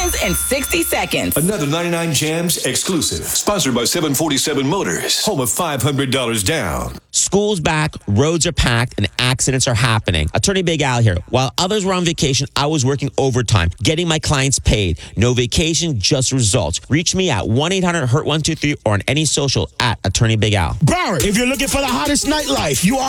headlines in 60 seconds. Another 99 Jams exclusive. Sponsored by 747 Motors. Home of $500 down. School's back, roads are packed, and accidents are happening. Attorney Big Al here. While others were on vacation, I was working overtime, getting my clients paid. No vacation, just results. Reach me at 1-800-HURT123 or on any social at Attorney Big Al. Barrett, if you're looking for the hottest nightlife, you are